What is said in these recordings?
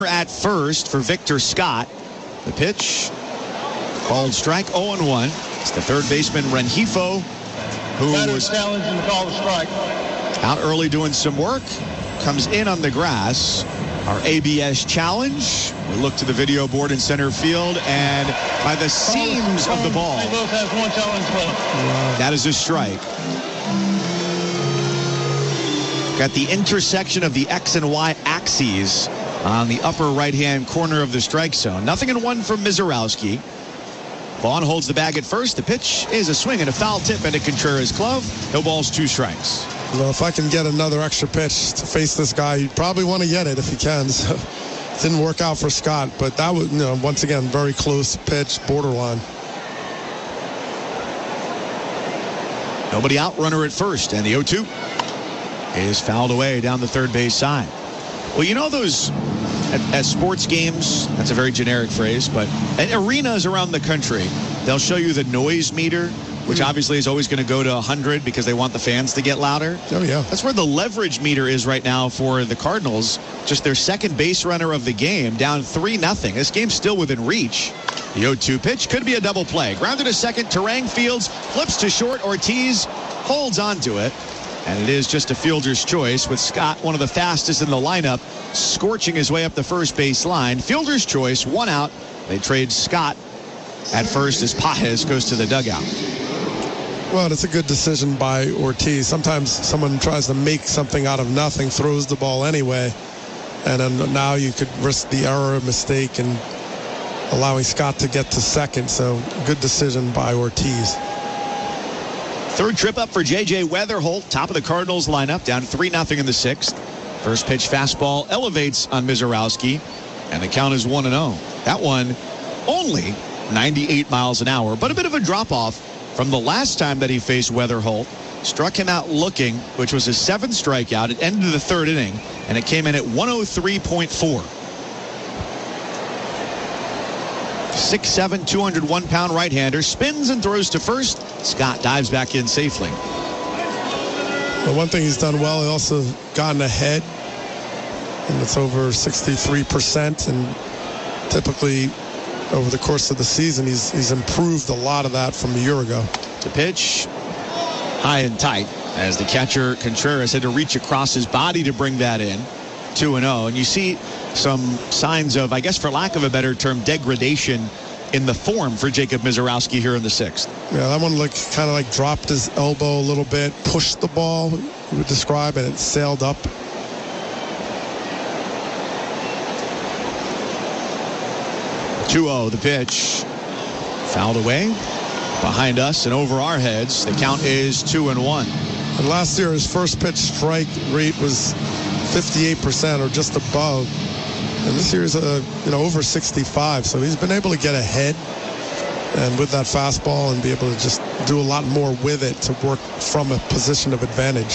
At first for Victor Scott. The pitch called strike, 0-1. It's the third baseman Rengifo, who was challenging the call to strike. Out early doing some work, comes in on the grass. Our ABS challenge. We look to the video board in center field, and by the seams of the ball, St. Louis has one challenge left. that is a strike. Got the intersection of the X and Y axes on the upper right-hand corner of the strike zone. 0-1 from Misiorowski. Vaughn holds the bag at first. The pitch is a swing and a foul tip into Contreras' glove. No balls, 2 strikes. Well, if I can get another extra pitch to face this guy, you'd probably want to get it if he can. So, didn't work out for Scott, but that was, once again, very close pitch, borderline. Nobody out, runner at first, and the 0-2 is fouled away down the third base side. Well, those at sports games, that's a very generic phrase, but at arenas around the country, they'll show you the noise meter, which obviously is always going to go to 100 because they want the fans to get louder. Oh, yeah. That's where the leverage meter is right now for the Cardinals. Just their second base runner of the game, down 3-0. This game's still within reach. The 0-2 pitch could be a double play. Grounded to second, Terang fields, flips to short. Ortiz holds onto it. And it is just a fielder's choice with Scott, one of the fastest in the lineup, scorching his way up the first base line. Fielder's choice, 1 out. They trade Scott at first as Pages goes to the dugout. Well, it's a good decision by Ortiz. Sometimes someone tries to make something out of nothing, throws the ball anyway. And then now you could risk the error, mistake, and allowing Scott to get to second. So good decision by Ortiz. Third trip up for J.J. Weatherholt, top of the Cardinals lineup, down 3-0 in the 6th. First pitch fastball elevates on Misiorowski, and the count is 1-0. That one only 98 miles an hour, but a bit of a drop-off from the last time that he faced Weatherholt. Struck him out looking, which was his 7th strikeout. It ended the 3rd inning, and it came in at 103.4. 6'7", 201-pound right-hander spins and throws to first. Scott dives back in safely. Well, one thing he's done well, he also gotten ahead, and it's over 63%. And typically, over the course of the season, he's improved a lot of that from a year ago. The pitch, high and tight, as the catcher Contreras had to reach across his body to bring that in. 2-0, and you see some signs of, I guess for lack of a better term, degradation in the form for Jacob Misiorowski here in the 6th. Yeah, that one kind of dropped his elbow a little bit, pushed the ball, we would describe it, and it sailed up. The pitch fouled away behind us and over our heads. The count is 2-1. And last year his first pitch strike rate was 58% or just above, and this year's over 65, so he's been able to get ahead and with that fastball and be able to just do a lot more with it to work from a position of advantage.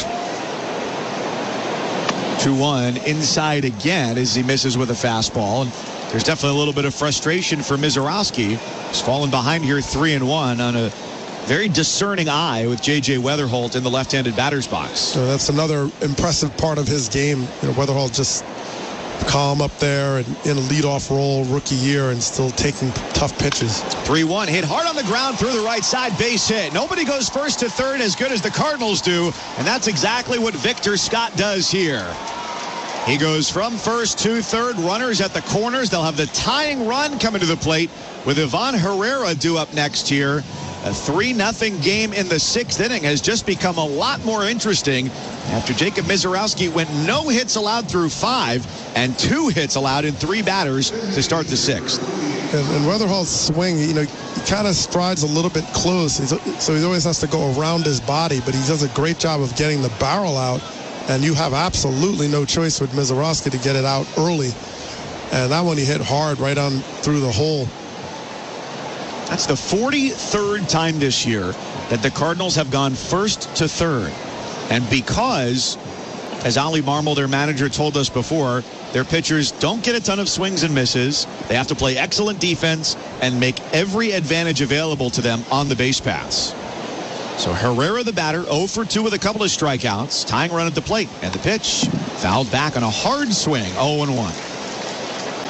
2-1 inside again as he misses with a fastball, and there's definitely a little bit of frustration for Misiorowski. He's fallen behind here 3-1 on a very discerning eye with J.J. Weatherholt in the left-handed batter's box. So that's another impressive part of his game. Weatherholt just calm up there and in a leadoff role, rookie year, and still taking tough pitches. 3-1, hit hard on the ground through the right side, base hit. Nobody goes first to third as good as the Cardinals do, and that's exactly what Victor Scott does here. He goes from first to third, runners at the corners. They'll have the tying run coming to the plate with Ivan Herrera due up next here. A 3-0 game in the 6th inning has just become a lot more interesting after Jacob Misiorowski went no hits allowed through 5 and 2 hits allowed in 3 batters to start the 6th. And Weatherholt's swing, he kind of strides a little bit close, so he always has to go around his body, but he does a great job of getting the barrel out, and you have absolutely no choice with Misiorowski to get it out early. And that one he hit hard right on through the hole. That's the 43rd time this year that the Cardinals have gone first to third. And because, as Ollie Marmol, their manager, told us before, their pitchers don't get a ton of swings and misses. They have to play excellent defense and make every advantage available to them on the base paths. So Herrera, the batter, 0 for 2 with a couple of strikeouts. Tying run at the plate. And the pitch fouled back on a hard swing, 0-1.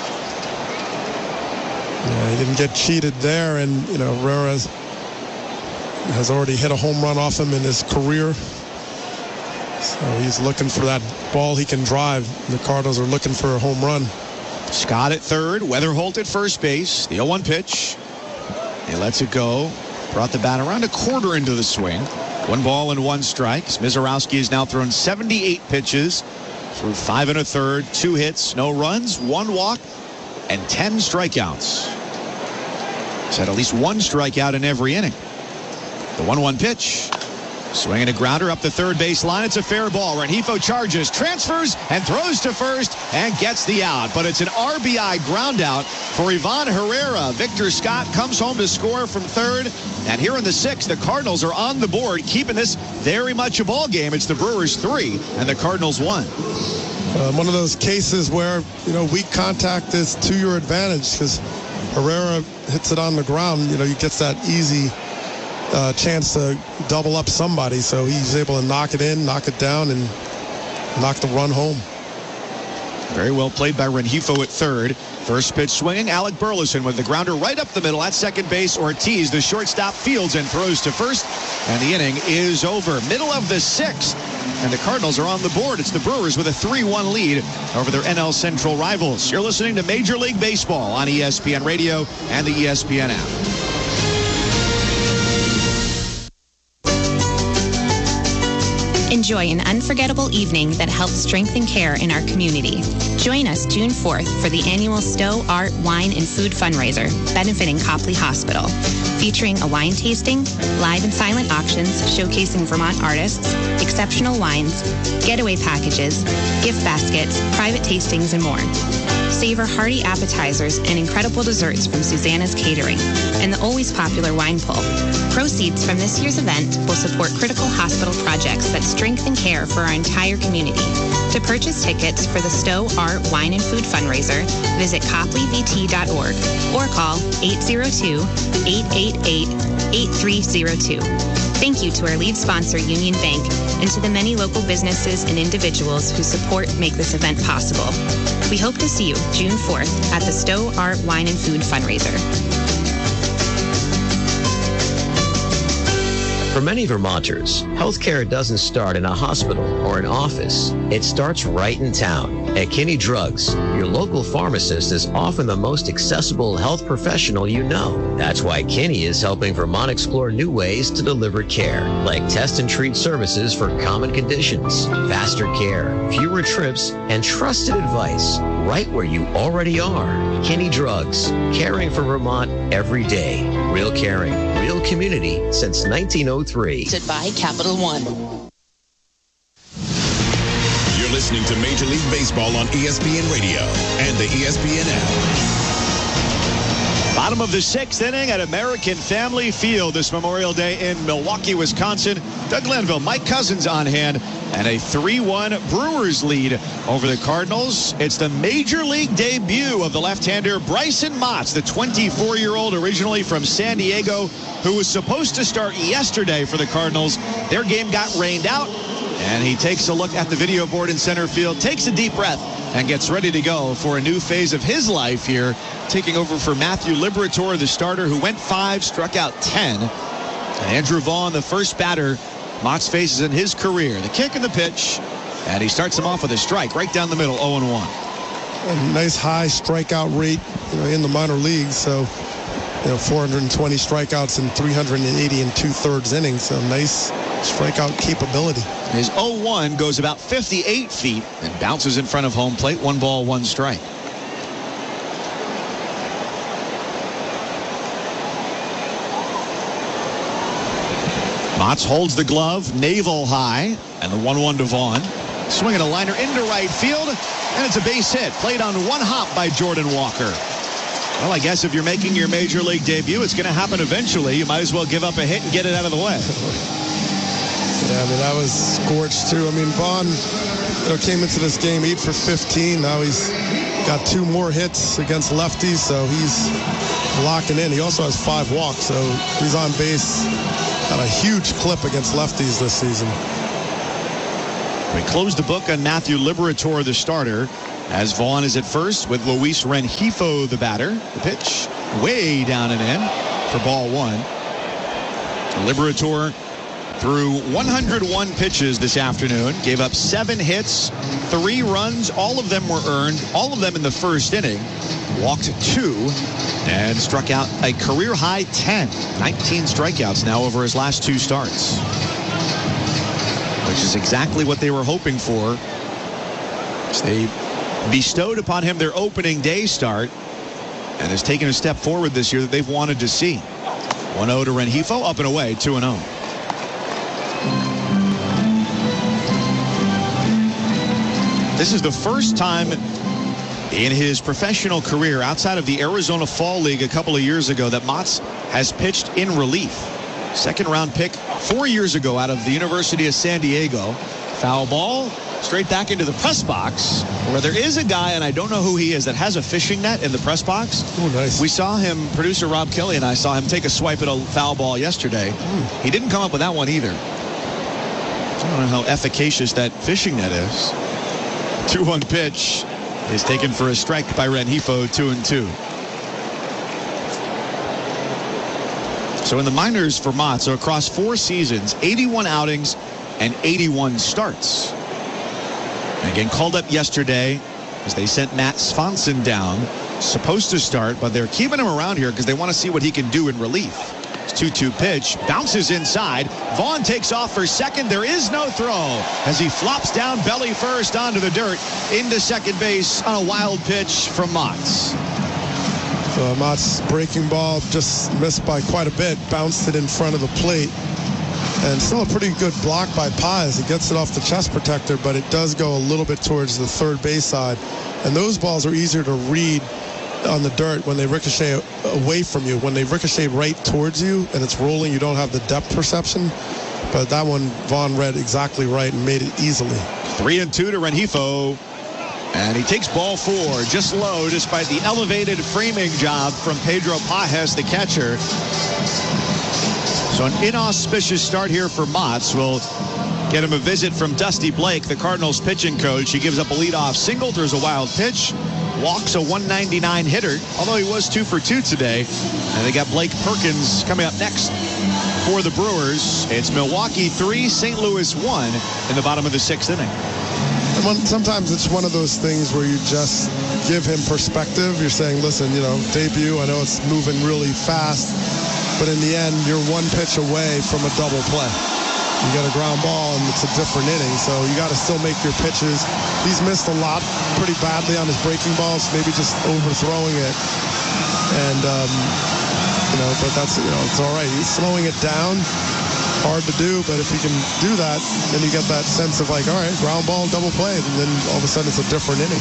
Yeah, he didn't get cheated there, and Herrera has already hit a home run off him in his career. So he's looking for that ball he can drive. The Cardinals are looking for a home run. Scott at third, Weatherholt at first base. The 0-1 pitch. He lets it go. Brought the bat around a quarter into the swing. 1 ball and 1 strike. Mizorowski has now thrown 78 pitches through 5 1/3, 2 hits, no runs, 1 walk, and 10 strikeouts. He's had at least 1 strikeout in every inning. The 1-1 pitch. Swinging a grounder up the third base line. It's a fair ball. Rengifo charges, transfers, and throws to first and gets the out. But it's an RBI ground out for Ivan Herrera. Victor Scott comes home to score from third. And here in the 6th, the Cardinals are on the board, keeping this very much a ball game. It's the Brewers 3 and the Cardinals 1. One of those cases where, weak contact is to your advantage, because Herrera hits it on the ground. He gets that easy chance to double up somebody, so he's able to knock it in, knock it down, and knock the run home. Very well played by Rengifo at third. First pitch swinging, Alec Burleson with the grounder right up the middle. At second base, Ortiz, the shortstop, fields and throws to first, and the inning is over. Middle of the 6th, and the Cardinals are on the board. It's the Brewers with a 3-1 lead over their NL Central rivals. You're listening to Major League Baseball on ESPN Radio and the ESPN app. Enjoy an unforgettable evening that helps strengthen care in our community. Join us June 4th for the annual Stowe Art, Wine, and Food fundraiser benefiting Copley Hospital, featuring a wine tasting, live and silent auctions showcasing Vermont artists, exceptional wines, getaway packages, gift baskets, private tastings, and more. Savor hearty appetizers and incredible desserts from Susanna's Catering and the always popular wine pull. Proceeds from this year's event will support critical hospital projects that strengthen care for our entire community. To purchase tickets for the Stowe Art, Wine, and Food fundraiser, visit copleyvt.org or call 802-888-8302. Thank you to our lead sponsor, Union Bank, and to the many local businesses and individuals whose support make this event possible. We hope to see you June 4th at the Stowe Art, Wine, and Food fundraiser. For many Vermonters, healthcare doesn't start in a hospital or an office. It starts right in town. At Kinney Drugs, your local pharmacist is often the most accessible health professional you know. That's why Kinney is helping Vermont explore new ways to deliver care, like test and treat services for common conditions, faster care, fewer trips, and trusted advice right where you already are. Kinney Drugs, caring for Vermont every day. Real caring, real community since 1903. By Capital One. You're listening to Major League Baseball on ESPN Radio and the ESPN app. Bottom of the 6th inning at American Family Field this Memorial Day in Milwaukee, Wisconsin. Doug Glanville, Mike Cousins on hand, and a 3-1 Brewers lead over the Cardinals. It's the Major League debut of the left-hander Bryson Motts, the 24-year-old originally from San Diego, who was supposed to start yesterday for the Cardinals. Their game got rained out, and he takes a look at the video board in center field, takes a deep breath, and gets ready to go for a new phase of his life here, taking over for Matthew Liberatore, the starter, who went 5, struck out 10. And Andrew Vaughn, the first batter Motts faces in his career. The kick and the pitch, and he starts him off with a strike right down the middle, 0-1. A nice high strikeout rate in the minor leagues, so 420 strikeouts in 380 and 2/3 innings, so nice strikeout capability. His 0-1 goes about 58 feet and bounces in front of home plate. 1 ball, 1 strike. Motts holds the glove, navel high, and the 1-1 to Vaughn. Swinging a liner into right field, and it's a base hit. Played on 1 hop by Jordan Walker. Well, I guess if you're making your Major League debut, it's going to happen eventually. You might as well give up a hit and get it out of the way. Yeah, that was scorched too. Vaughn came into this game 8 for 15. Now he's got 2 more hits against lefties, so he's locking in. He also has 5 walks, so he's on base at a huge clip against lefties this season. We closed the book on Matthew Liberatore, the starter. As Vaughn is at first with Luis Rengifo, the batter. The pitch way down and in for ball one. Liberatore threw 101 pitches this afternoon, gave up 7 hits, 3 runs. All of them were earned, all of them in the first inning. Walked 2 and struck out a career-high 10. 19 strikeouts now over his last 2 starts, which is exactly what they were hoping for. They bestowed upon him their opening day start and has taken a step forward this year that they've wanted to see. 1-0 to Rengifo, up and away, 2-0. This is the first time in his professional career outside of the Arizona Fall League a couple of years ago that Matz has pitched in relief. Second round pick 4 years ago out of the University of San Diego. Foul ball straight back into the press box where there is a guy, and I don't know who he is, that has a fishing net in the press box. Oh, nice. We saw him, producer Rob Kelly and I saw him take a swipe at a foul ball yesterday. He didn't come up with that one either. I don't know how efficacious that fishing net is. 2-1 pitch is taken for a strike by Rengifo, 2-2. So in the minors for Mott, so across 4 seasons, 81 outings and 81 starts. And again, called up yesterday as they sent Matt Swanson down. Supposed to start, but they're keeping him around here because they want to see what he can do in relief. 2-2 pitch, bounces inside. Vaughn takes off for second. There is no throw as he flops down belly first onto the dirt into second base on a wild pitch from Mott's. Mott's breaking ball just missed by quite a bit, bounced it in front of the plate. And still a pretty good block by Paz. He gets it off the chest protector, but it does go a little bit towards the third base side. And those balls are easier to read on the dirt when they ricochet away from you. When they ricochet right towards you and it's rolling, you don't have the depth perception. But that one, Vaughn read exactly right and made it easily. 3-2 to Rengifo. And he takes ball 4 just low despite the elevated framing job from Pedro Pajes, the catcher. So an inauspicious start here for Mott's. We'll get him a visit from Dusty Blake, the Cardinals pitching coach. He gives up a leadoff single, throws a wild pitch, walks a 199 hitter, although he was 2 for 2 today. And they got Blake Perkins coming up next for the Brewers. It's Milwaukee 3, St. Louis 1 in the bottom of the 6th inning. Sometimes it's one of those things where you just give him perspective. You're saying, listen, debut, I know it's moving really fast, but in the end, you're 1 pitch away from a double play. You got a ground ball, and it's a different inning, so you got to still make your pitches. He's missed a lot pretty badly on his breaking balls, maybe just overthrowing it. And, but that's, it's all right. He's slowing it down. Hard to do, but if you can do that, then you get that sense of like, all right, ground ball, double play, and then all of a sudden it's a different inning.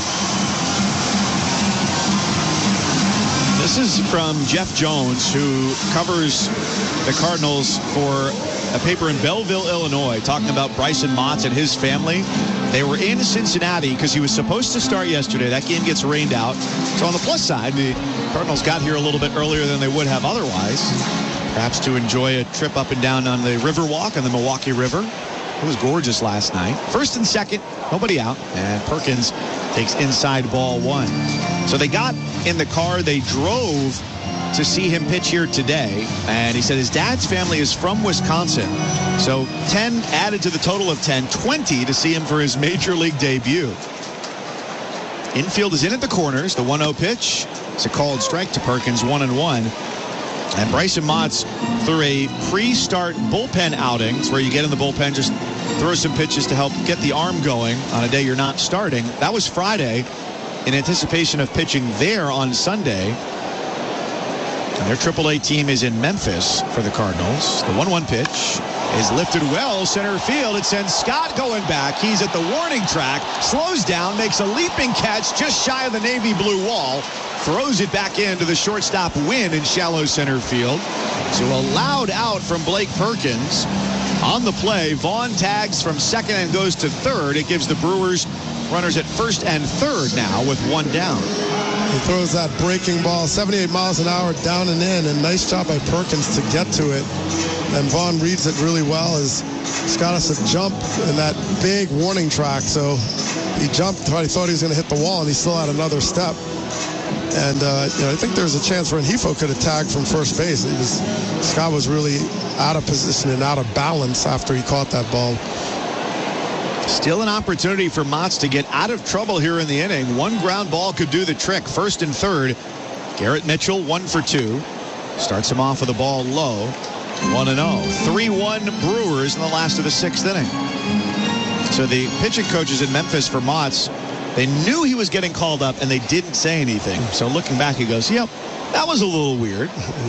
This is from Jeff Jones, who covers the Cardinals for a paper in Belleville, Illinois, talking about Bryson Mott and his family. They were in Cincinnati because he was supposed to start yesterday. That game gets rained out. So on the plus side, the Cardinals got here a little bit earlier than they would have otherwise. Perhaps to enjoy a trip up and down on the Riverwalk on the Milwaukee River. It was gorgeous last night. First and second, nobody out. And Perkins takes inside ball 1. So they got in the car. They drove to see him pitch here today. And he said his dad's family is from Wisconsin. So 10 added to the total of 10, 20 to see him for his major league debut. Infield is in at the corners. The 1-0 pitch. It's a called strike to Perkins, 1-1. And Bryson Mott threw a pre-start bullpen outing. It's where you get in the bullpen, just throw some pitches to help get the arm going on a day you're not starting. That was Friday in anticipation of pitching there on Sunday. And their AAA team is in Memphis for the Cardinals. The 1-1 pitch is lifted well center field. It sends Scott going back. He's at the warning track, slows down, makes a leaping catch just shy of the navy blue wall. Throws it back into the shortstop win in shallow center field. So a loud out from Blake Perkins. On the play, Vaughn tags from second and goes to third. It gives the Brewers runners at first and third now with 1 down. He throws that breaking ball 78 miles an hour down and in, and nice job by Perkins to get to it. And Vaughn reads it really well as Scott has to jump in that big warning track. So he jumped, he thought he was going to hit the wall, and he still had another step. And I think there's a chance Rengifo could have tagged from first base. Scott was really out of position and out of balance after he caught that ball. Still an opportunity for Mott's to get out of trouble here in the inning. One ground ball could do the trick. First and third. Garrett Mitchell 1 for 2. Starts him off with a ball low. 1-0. 3-1 Brewers in the last of the 6th inning. So the pitching coaches in Memphis for Mott's, they knew he was getting called up and they didn't say anything. So looking back, he goes, yep, that was a little weird.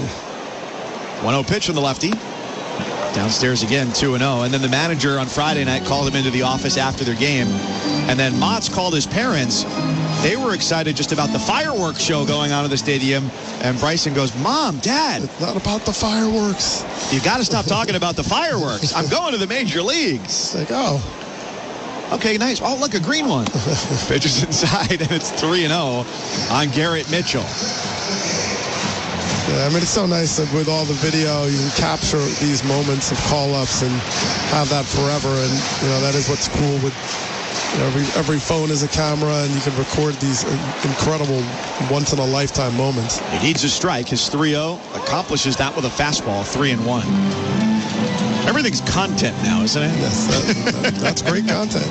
1-0 pitch from the lefty. Downstairs again, 2-0. And then the manager on Friday night called him into the office after their game. And then Mott's called his parents. They were excited just about the fireworks show going on in the stadium. And Bryson goes, Mom, Dad. It's not about the fireworks. You got to stop talking about the fireworks. I'm going to the major leagues. Like, oh. Okay, nice. Oh, look, a green one. Pitches inside, and it's 3-0 on Garrett Mitchell. Yeah, I mean, it's so nice that with all the video, you can capture these moments of call-ups and have that forever. And, that is what's cool with every phone is a camera, and you can record these incredible once-in-a-lifetime moments. He needs a strike. His 3-0 accomplishes that with a fastball, 3-1. Everything's content now, isn't it? Yes, that's great content.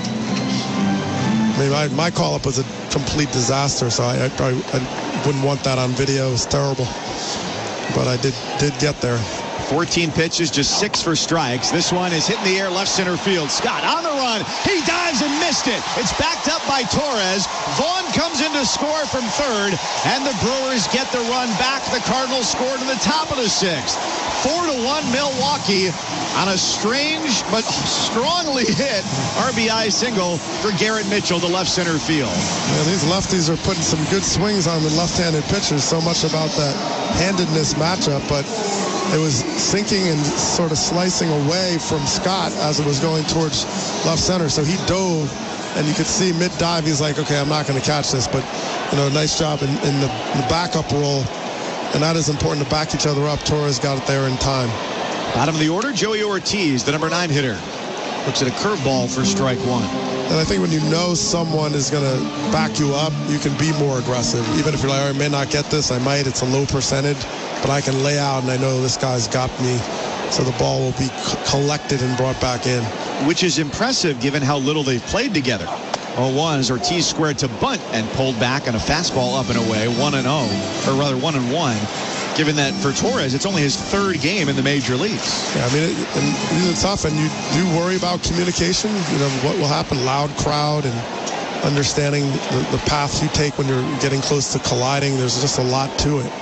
I mean, my call-up was a complete disaster, so I wouldn't want that on video. It was terrible. But I did get there. 14 pitches, just 6 for strikes. This one is hit in the air left center field. Scott on the run. He dives and missed it. It's backed up by Torres. Vaughn comes in to score from third, and the Brewers get the run back. The Cardinals scored in the top of the 6th. 4-1 Milwaukee on a strange but strongly hit RBI single for Garrett Mitchell to left center field. Yeah, these lefties are putting some good swings on the left-handed pitchers. So much about that handedness matchup, but it was sinking and sort of slicing away from Scott as it was going towards left center. So he dove, and you could see mid-dive, he's like, okay, I'm not going to catch this. But, nice job in the backup role. And that is important to back each other up. Torres got it there in time. Bottom of the order, Joey Ortiz, the number 9 hitter. Looks at a curveball for strike 1. And I think when you know someone is going to back you up, you can be more aggressive. Even if you're like, I may not get this, I might. It's a low percentage, but I can lay out, and I know this guy's got me. So the ball will be collected and brought back in. Which is impressive given how little they've played together. 0-1 as Ortiz squared to bunt and pulled back on a fastball up and away, 1-0, or rather 1-1. Given that for Torres, it's only his 3rd game in the major leagues. Yeah, I mean, it's tough, and you do worry about communication. What will happen, loud crowd, and understanding the path you take when you're getting close to colliding. There's just a lot to it.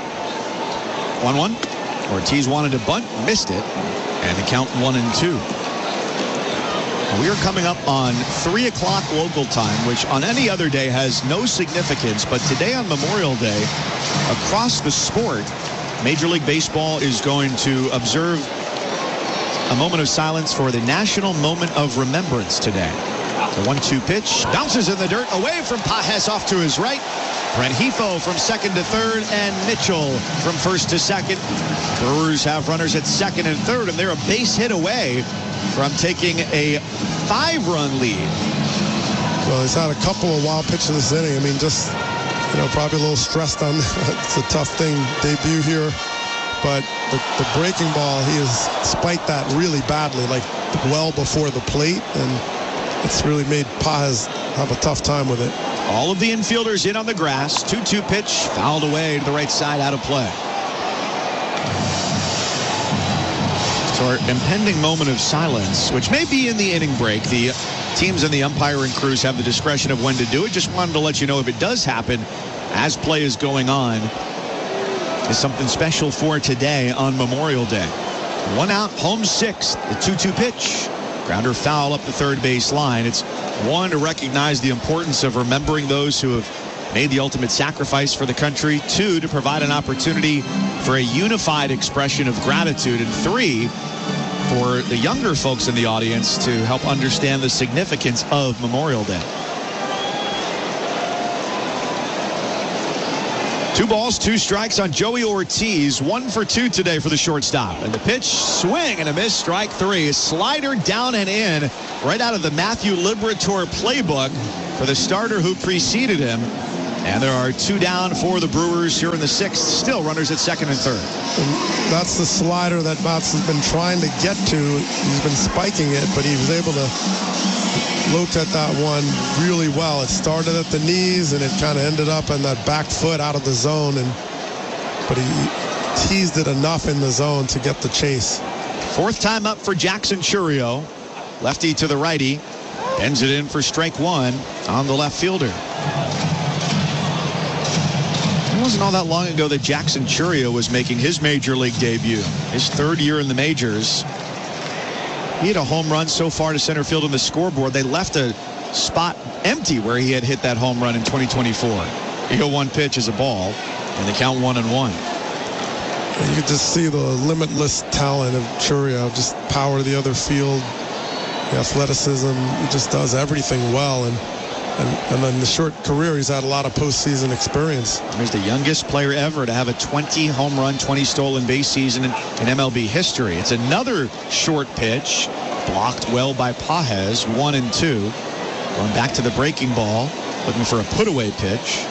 1-1. Ortiz wanted to bunt, missed it, and the count 1-2. We are coming up on 3 o'clock local time, which on any other day has no significance. But today on Memorial Day, across the sport, Major League Baseball is going to observe a moment of silence for the National Moment of Remembrance today. The 1-2 pitch bounces in the dirt away from Pages off to his right. Rengifo from second to third, and Mitchell from first to second. Brewers have runners at second and third, and they're a base hit away from taking a 5-run lead. Well, he's had a couple of wild pitches this inning. I mean, just, probably a little stressed on it's a tough thing, debut here. But the breaking ball, he has spiked that really badly, like well before the plate, and it's really made Pages have a tough time with it. All of the infielders in on the grass. 2-2 pitch, fouled away to the right side, out of play. So our impending moment of silence, which may be in the inning break. The teams and the umpiring crews have the discretion of when to do it. Just wanted to let you know if it does happen as play is going on, is something special for today on Memorial Day. 1 out, home 6, the 2-2 pitch. Grounder foul up the third base line. It's one, to recognize the importance of remembering those who have made the ultimate sacrifice for the country. 2, to provide an opportunity for a unified expression of gratitude. And 3, for the younger folks in the audience to help understand the significance of Memorial Day. 2 balls, 2 strikes on Joey Ortiz. 1 for 2 today for the shortstop. And the pitch, swing and a miss, strike 3. Slider down and in, right out of the Matthew Liberatore playbook for the starter who preceded him. And there are 2 down for the Brewers here in the 6th. Still runners at 2nd and 3rd. And that's the slider that Matz has been trying to get to. He's been spiking it, but he was able to locate that one really well. It started at the knees, and it kind of ended up on that back foot out of the zone. But he teased it enough in the zone to get the chase. 4th time up for Jackson Chourio. Lefty to the righty. Ends it in for strike 1 on the left fielder. It wasn't all that long ago that Jackson Chourio was making his major league debut. His 3rd year in the majors. He had a home run so far to center field on the scoreboard. They left a spot empty where he had hit that home run in 2024. The 0-1 pitch is a ball, and the count 1-1. You could just see the limitless talent of Chourio, just power to the other field, the athleticism. He just does everything well. And in the short career, he's had a lot of postseason experience. He's the youngest player ever to have a 20 home run, 20 stolen base season in MLB history. It's another short pitch, blocked well by Pages, 1-2. Going back to the breaking ball, looking for a put-away pitch.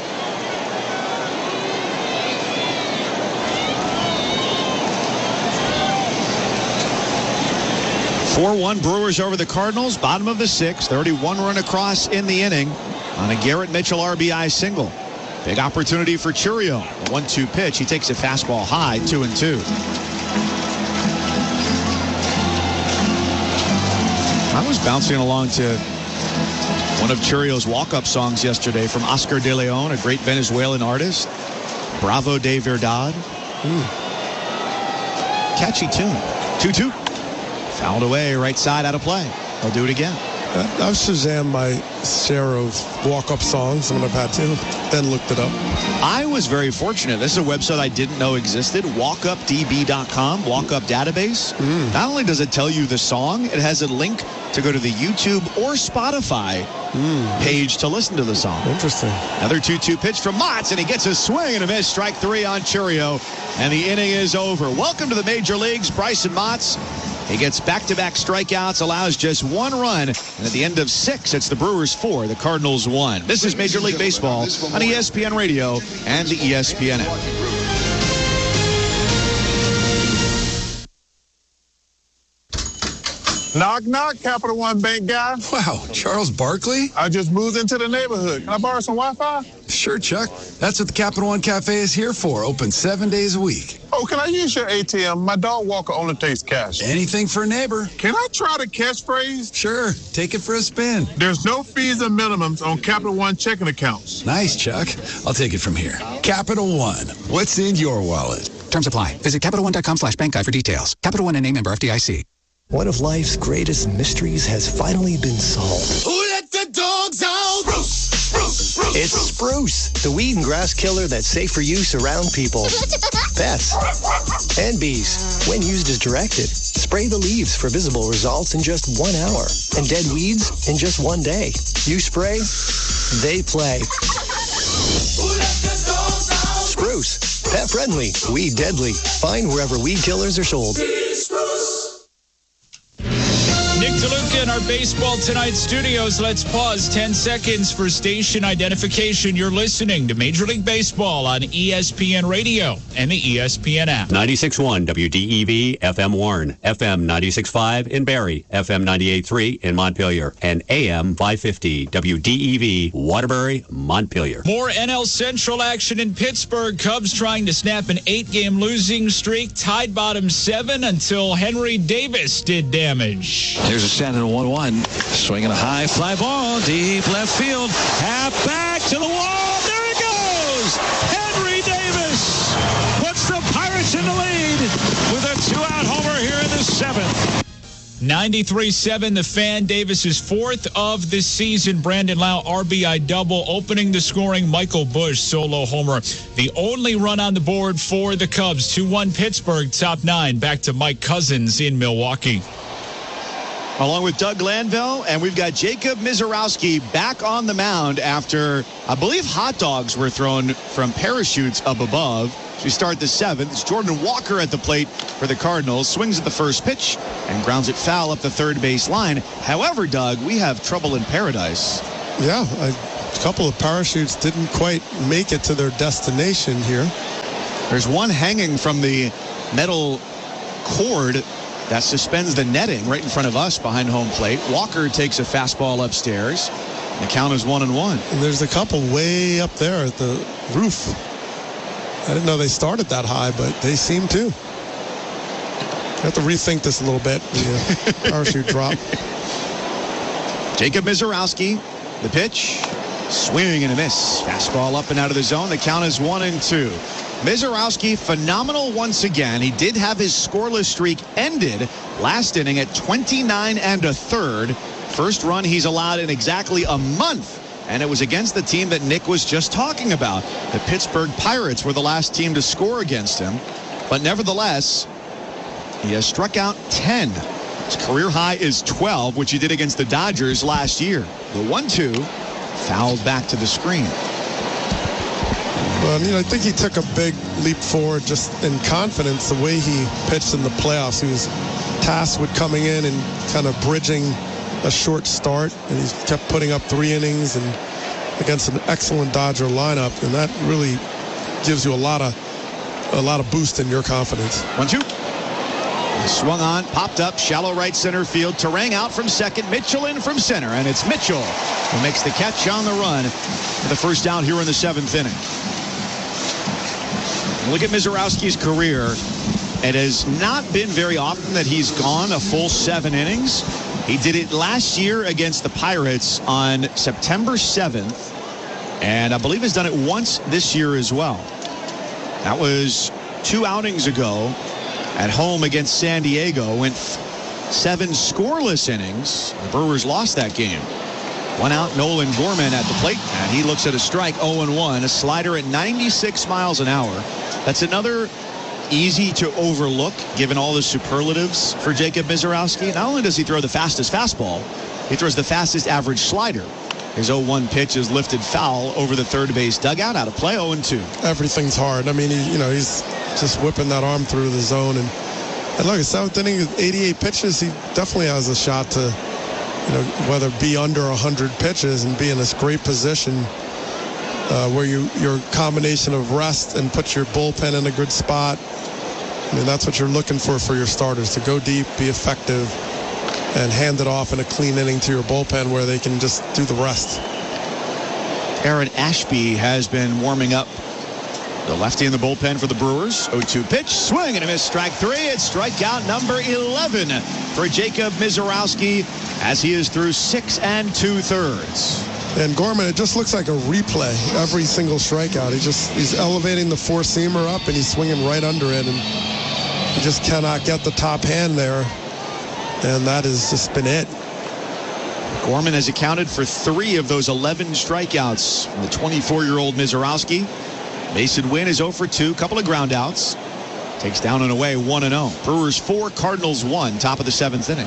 (4-1) Brewers over the Cardinals, bottom of the 6th. 31 run across in the inning on a Garrett Mitchell RBI single. Big opportunity for Chourio. A 1-2 pitch. He takes a fastball high, 2-2. I was bouncing along to one of Chourio's walk-up songs yesterday from Oscar de Leon, a great Venezuelan artist. Bravo de Verdad. Catchy tune. 2-2. Fouled away, right side, out of play. I'll do it again. I've Shazammed my share of walk-up songs when I've had to, then looked it up. I was very fortunate. This is a website I didn't know existed, walkupdb.com, walk-up database. Not only does it tell you the song, it has a link to go to the YouTube or Spotify page to listen to the song. Interesting. Another 2-2 pitch from Matz, and he gets a swing and a miss. Strike 3 on Chourio, and the inning is over. Welcome to the Major Leagues, Bryson Matz. He gets back-to-back strikeouts, allows just 1 run, and at the end of 6, it's the Brewers 4, the Cardinals 1. This is Major League Baseball on ESPN Radio and the ESPN app. Knock, knock, Capital One Bank guy. Wow, Charles Barkley? I just moved into the neighborhood. Can I borrow some Wi-Fi? Sure, Chuck. That's what the Capital One Cafe is here for. Open 7 days a week. Oh, can I use your ATM? My dog Walker only takes cash. Anything for a neighbor. Can I try the catchphrase? Sure. Take it for a spin. There's no fees and minimums on Capital One checking accounts. Nice, Chuck. I'll take it from here. Capital One. What's in your wallet? Terms apply. Visit CapitalOne.com/bank guide for details. Capital One and a member FDIC. One of life's greatest mysteries has finally been solved. Who let the dogs out? Spruce, Spruce, Spruce. It's Spruce, the weed and grass killer that's safe for use around people, pets, and bees. When used as directed, spray the leaves for visible results in just 1 hour, and dead weeds in just 1 day. You spray, they play. Who let the dogs out? Spruce, pet friendly, weed deadly. Find wherever weed killers are sold. Nick DeLuca in our Baseball Tonight studios. Let's pause 10 seconds for station identification. You're listening to Major League Baseball on ESPN Radio and the ESPN app. 96.1 WDEV FM Warren, FM 96.5 in Barrie, FM 98.3 in Montpelier, and AM 550 WDEV Waterbury, Montpelier. More NL Central action in Pittsburgh. Cubs trying to snap an 8-game losing streak. Tied bottom 7 until Henry Davis did damage. There's a stand in a 1-1. Swinging a high fly ball, deep left field. Half back to the wall. There it goes. Henry Davis puts the Pirates in the lead with a 2-out homer here in the 7th. 93-7, the Fan. Davis's 4th of the season. Brandon Lau RBI double, opening the scoring. Michael Busch solo homer. The only run on the board for the Cubs. 2-1 Pittsburgh, top 9. Back to Mike Cousins in Milwaukee. Along with Doug Glanville, and we've got Jacob Mizorowski back on the mound after, I believe, hot dogs were thrown from parachutes up above. So we start the 7th. It's Jordan Walker at the plate for the Cardinals. Swings at the first pitch and grounds it foul up the third base line. However, Doug, we have trouble in paradise. Yeah, a couple of parachutes didn't quite make it to their destination here. There's one hanging from the metal cord that suspends the netting right in front of us behind home plate. Walker takes a fastball upstairs. The count is 1-1. And there's a couple way up there at the roof. I didn't know they started that high, but they seem to. I have to rethink this a little bit. The parachute drop. Jacob Misiorowski, the pitch, swing and a miss. Fastball up and out of the zone. The count is 1-2. Misiorowski, phenomenal once again. He did have his scoreless streak ended last inning at 29 1/3. First run he's allowed in exactly a month. And it was against the team that Nick was just talking about. The Pittsburgh Pirates were the last team to score against him. But nevertheless, he has struck out 10. His career high is 12, which he did against the Dodgers last year. The 1-2 fouled back to the screen. Well, I think he took a big leap forward just in confidence the way he pitched in the playoffs. He was tasked with coming in and kind of bridging a short start, and he's kept putting up 3 innings and against an excellent Dodger lineup, and that really gives you a lot of boost in your confidence. 1-2. Swung on, popped up, shallow right center field. Terang out from second, Mitchell in from center, and it's Mitchell who makes the catch on the run for the first out here in the 7th inning. Look at Misiorowski's career. It has not been very often that he's gone a full 7 innings. He did it last year against the Pirates on September 7th, and I believe has done it once this year as well. That was 2 outings ago at home against San Diego. Went 7 scoreless innings. The Brewers lost that game. 1 out, Nolan Gorman at the plate, and he looks at a strike, 0-1. A slider at 96 miles an hour. That's another easy to overlook given all the superlatives for Jacob Misiorowski. Not only does he throw the fastest fastball, he throws the fastest average slider. His 0-1 pitch is lifted foul over the third base dugout, out of play, 0-2. Everything's hard. I mean, he's just whipping that arm through the zone. And look, 7th inning, 88 pitches, he definitely has a shot to, whether be under 100 pitches and be in this great position where your combination of rest and put your bullpen in a good spot. I mean, that's what you're looking for your starters, to go deep, be effective, and hand it off in a clean inning to your bullpen where they can just do the rest. Aaron Ashby has been warming up, the lefty in the bullpen for the Brewers. 0-2 pitch, swing and a miss, strike 3. It's strikeout number 11 for Jacob Misiorowski as he is through 6 2/3. And Gorman, it just looks like a replay every single strikeout. He's elevating the 4-seamer up and he's swinging right under it, and he just cannot get the top hand there. And that has just been it. Gorman has accounted for 3 of those 11 strikeouts from the 24-year-old Misiorowski. Mason Wynn is 0 for 2, couple of ground outs. Takes down and away 1-0. Brewers 4, Cardinals 1, top of the 7th inning.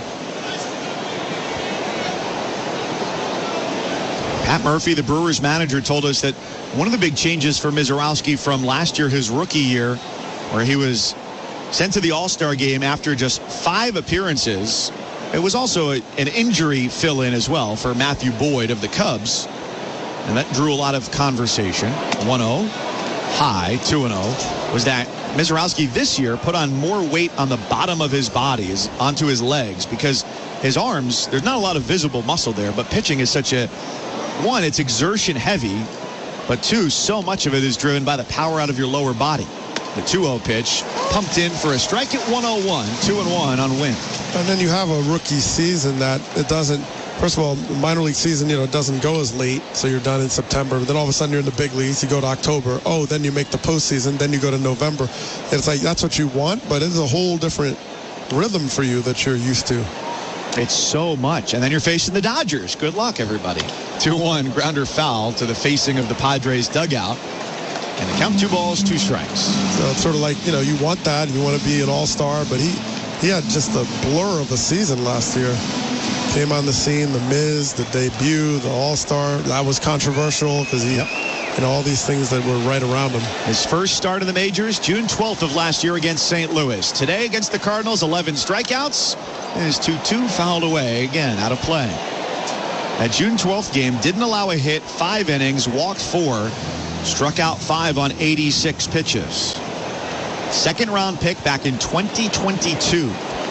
Pat Murphy, the Brewers manager, told us that one of the big changes for Misiorowski from last year, his rookie year, where he was sent to the All-Star game after just 5 appearances. It was also an injury fill-in as well for Matthew Boyd of the Cubs. And that drew a lot of conversation. 1-0, high, 2-0, was that Misiorowski this year put on more weight on the bottom of his body, onto his legs, because his arms, there's not a lot of visible muscle there, but pitching is such a, 1, it's exertion heavy, but 2, so much of it is driven by the power out of your lower body. The 2-0 pitch pumped in for a strike at 101, 2-1 on Wynn. And then you have a rookie season that it doesn't, first of all, the minor league season, it doesn't go as late, so you're done in September. But then all of a sudden you're in the big leagues, you go to October. Oh, then you make the postseason, then you go to November. And it's like, that's what you want, but it's a whole different rhythm for you that you're used to. It's so much. And then you're facing the Dodgers. Good luck, everybody. 2-1, grounder foul to the facing of the Padres dugout. And the count 2 balls, 2 strikes. So it's sort of like, you want that. You want to be an all-star. But he had just a blur of a season last year. Came on the scene, the Miz, the debut, the all-star. That was controversial because he, all these things that were right around him. His first start in the majors, June 12th of last year against St. Louis. Today against the Cardinals, 11 strikeouts. His 2-2 fouled away, again, out of play. That June 12th game didn't allow a hit, 5 innings, walked 4, struck out 5 on 86 pitches. Second round pick back in 2022.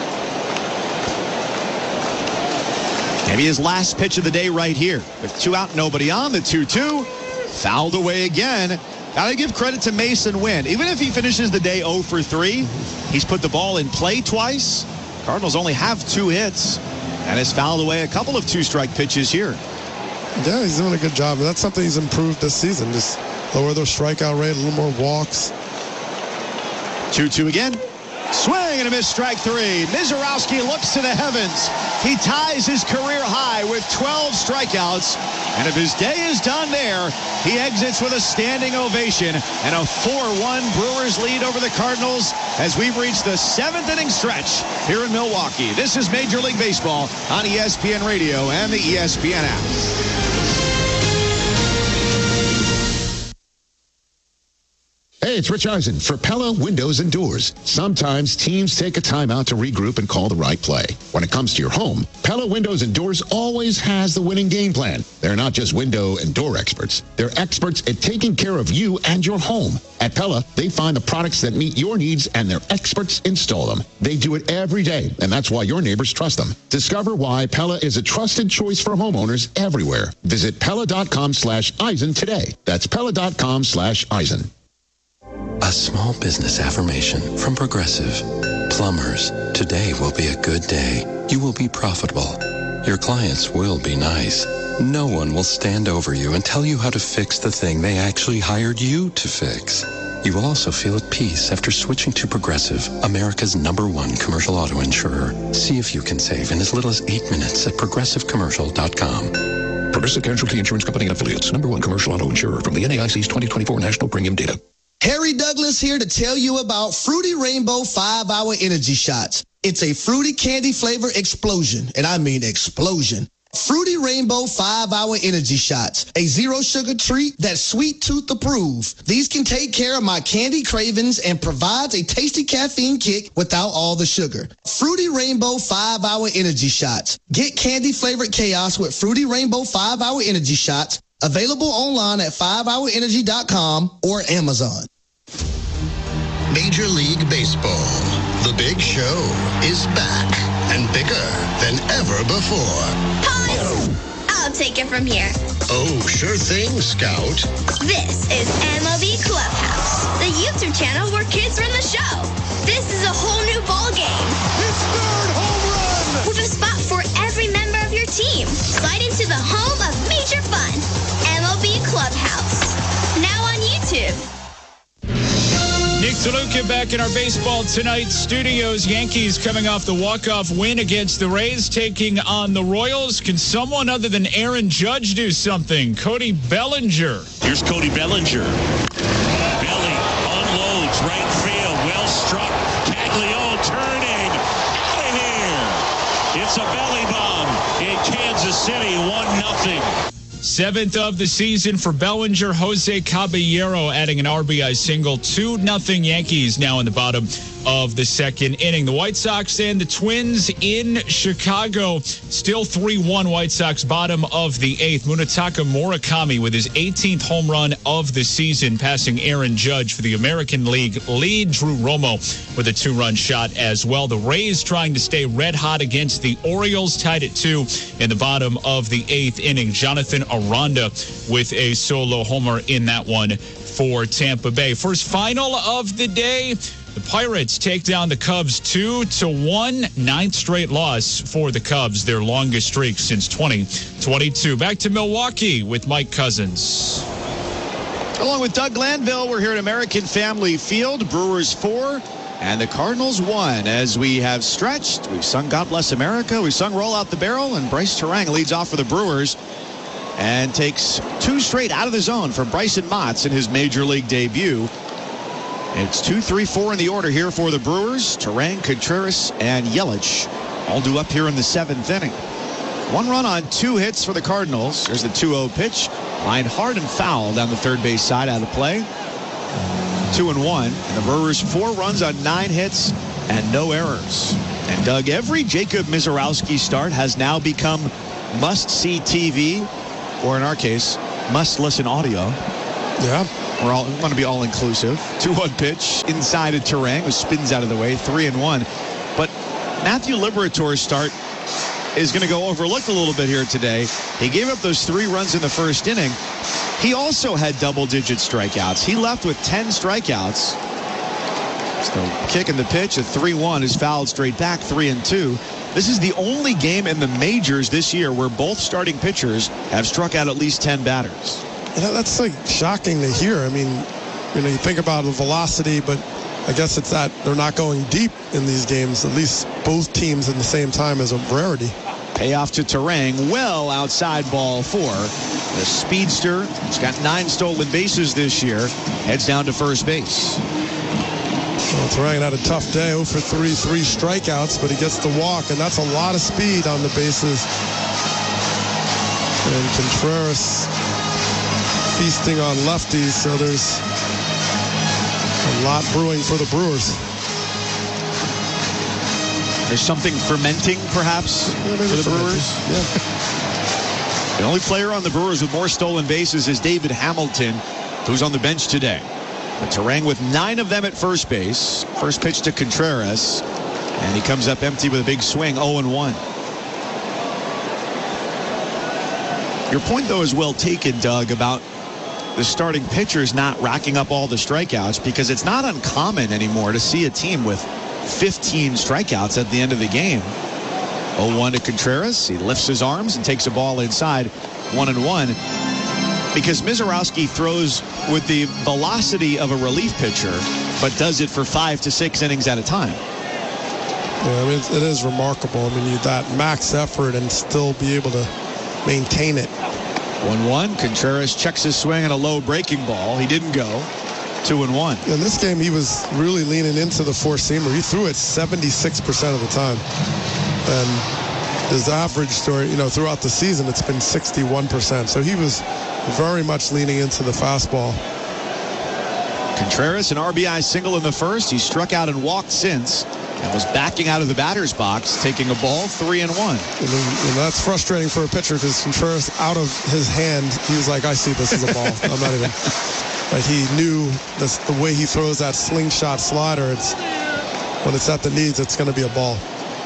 Maybe his last pitch of the day right here. With 2 out, nobody on, the 2-2. Fouled away again. Got to give credit to Mason Wynn. Even if he finishes the day 0 for 3, he's put the ball in play twice. Cardinals only have 2 hits and has fouled away a couple of 2-strike pitches here. Yeah, he's doing a good job. And that's something he's improved this season. Just lower their strikeout rate, a little more walks. 2-2 again. Swing and a miss, strike 3. Mizorowski looks to the heavens. He ties his career high with 12 strikeouts. And if his day is done there, he exits with a standing ovation and a 4-1 Brewers lead over the Cardinals as we've reached the 7th inning stretch here in Milwaukee. This is Major League Baseball on ESPN Radio and the ESPN app. Hey, it's Rich Eisen for Pella Windows and Doors. Sometimes teams take a timeout to regroup and call the right play. When it comes to your home, Pella Windows and Doors always has the winning game plan. They're not just window and door experts. They're experts at taking care of you and your home. At Pella, they find the products that meet your needs and their experts install them. They do it every day, and that's why your neighbors trust them. Discover why Pella is a trusted choice for homeowners everywhere. Visit Pella.com/Eisen today. That's Pella.com/Eisen. A small business affirmation from Progressive. Plumbers, today will be a good day. You will be profitable. Your clients will be nice. No one will stand over you and tell you how to fix the thing they actually hired you to fix. You will also feel at peace after switching to Progressive, America's #1 commercial auto insurer. See if you can save in as little as 8 minutes at progressivecommercial.com. Progressive Casualty Insurance Company and Affiliates, #1 commercial auto insurer from the NAIC's 2024 National Premium Data. Harry Douglas here to tell you about Fruity Rainbow 5-Hour Energy Shots. It's a fruity candy flavor explosion, and I mean explosion. Fruity Rainbow 5-Hour Energy Shots, a zero-sugar treat that's sweet tooth approved. These can take care of my candy cravings and provides a tasty caffeine kick without all the sugar. Fruity Rainbow 5-Hour Energy Shots. Get candy-flavored chaos with Fruity Rainbow 5-Hour Energy Shots. Available online at 5hourenergy.com or Amazon. Major League Baseball. The big show is back and bigger than ever before. Pause! I'll take it from here. Oh, sure thing, Scout. This is MLB Clubhouse, the YouTube channel where kids run the show. This is a whole new ball game. His 3rd home run! With a spot for every member of your team. Slide into the home of major fun. MLB Clubhouse. Now on YouTube. Nick DeLuca back in our Baseball Tonight studios. Yankees coming off the walk-off win against the Rays, taking on the Royals. Can someone other than Aaron Judge do something? Cody Bellinger. Here's Cody Bellinger. Belly unloads right field. Well struck. Caglione turning. Out of here. It's a belly bomb in Kansas City. 1-0. 7th of the season for Bellinger. Jose Caballero adding an RBI single. 2-0 Yankees now in the bottom of the 2nd inning. The White Sox and the Twins in Chicago. Still 3-1 White Sox, bottom of the 8th. Munetaka Murakami with his 18th home run of the season, passing Aaron Judge for the American League lead. Drew Romo with a 2-run shot as well. The Rays trying to stay red hot against the Orioles, tied at 2 in the bottom of the 8th inning. Jonathan Aranda with a solo homer in that one for Tampa Bay. First final of the day. The Pirates take down the Cubs 2-1. 9th straight loss for the Cubs, their longest streak since 2022. Back to Milwaukee with Mike Cousins. Along with Doug Glanville, we're here at American Family Field. Brewers 4 and the Cardinals 1. As we have stretched, we've sung God Bless America, we've sung Roll Out the Barrel, and Bryce Terang leads off for the Brewers and takes 2 straight out of the zone for Bryson Motts in his Major League debut. It's 2, 3, 4 in the order here for the Brewers. Terang, Contreras, and Yelich all due up here in the 7th inning. 1 run on 2 hits for the Cardinals. There's the 2-0 pitch. Lined hard and foul down the third base side out of play. 2-1. And the Brewers 4 runs on 9 hits and no errors. And Doug, every Jacob Mizorowski start has now become must-see TV, or in our case, must-listen audio. Yeah. We're going to be all-inclusive. 2-1 pitch inside of Turang, who spins out of the way, 3-1. But Matthew Liberator's start is going to go overlooked a little bit here today. He gave up those 3 runs in the first inning. He also had double-digit strikeouts. He left with 10 strikeouts. So kick in the pitch, a 3-1 is fouled straight back, 3-2. This is the only game in the majors this year where both starting pitchers have struck out at least 10 batters. That's like shocking to hear. I mean, you think about the velocity, but I guess it's that they're not going deep in these games. At least both teams at the same time is a rarity. Payoff to Turang, well outside ball 4. The speedster, he's got 9 stolen bases this year, heads down to first base. Well, Turang had a tough day, 0 for 3 strikeouts, but he gets the walk, and that's a lot of speed on the bases. And Contreras feasting on lefties, so there's a lot brewing for the Brewers. There's something fermenting, perhaps, for the Brewers? Yeah. The only player on the Brewers with more stolen bases is David Hamilton, who's on the bench today. But Turang with 9 of them at first base. First pitch to Contreras, and he comes up empty with a big swing, 0-1. Your point, though, is well taken, Doug, about the starting pitchers not racking up all the strikeouts, because it's not uncommon anymore to see a team with 15 strikeouts at the end of the game. 0-1 to Contreras. He lifts his arms and takes a ball inside, 1-1. Because Mizorowski throws with the velocity of a relief pitcher, but does it for 5 to 6 innings at a time. Yeah, I mean, it is remarkable. I mean, that max effort and still be able to maintain it. 1-1. Contreras checks his swing on a low breaking ball. He didn't go. 2-1. In this game, he was really leaning into the four-seamer. He threw it 76% of the time. And his average throughout the season, it's been 61%. So he was very much leaning into the fastball. Contreras, an RBI single in the first. He struck out and walked since, and was backing out of the batter's box, taking a ball, 3-1. And that's frustrating for a pitcher, because Contreras, out of his hand, he was like, I see this as a ball. I'm not even. Like, he knew this, the way he throws that slingshot slider, when it's at the knees, it's going to be a ball.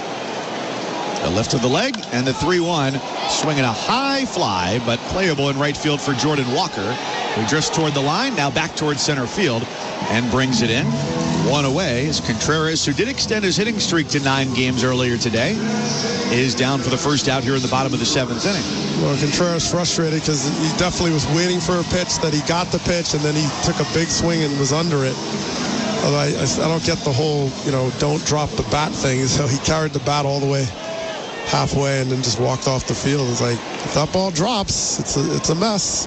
The lift of the leg and the 3-1, swinging a high fly, but playable in right field for Jordan Walker, who drifts toward the line, now back towards center field, and brings it in. 1 away is Contreras, who did extend his hitting streak to 9 games earlier today, is down for the first out here in the bottom of the 7th inning. Well, Contreras frustrated because he definitely was waiting for a pitch, that he got the pitch, and then he took a big swing and was under it. Although I don't get the whole, don't drop the bat thing. So he carried the bat all the way halfway and then just walked off the field. It's like, if that ball drops, it's a mess.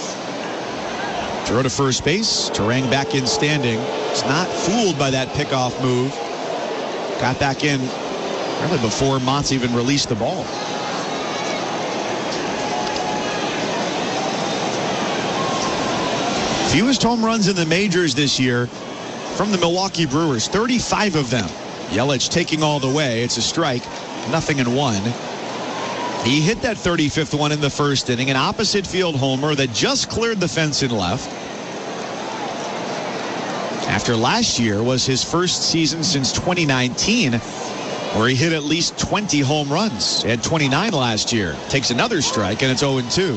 Throw to first base. Turang back in standing. He's not fooled by that pickoff move. Got back in really before Montz even released the ball. Fewest home runs in the majors this year from the Milwaukee Brewers, 35 of them. Yelich taking all the way. It's a strike, 0-1. He hit that 35th one in the first inning, an opposite field homer that just cleared the fence and left. After last year was his first season since 2019, where he hit at least 20 home runs. He had 29 last year. Takes another strike, and it's 0-2.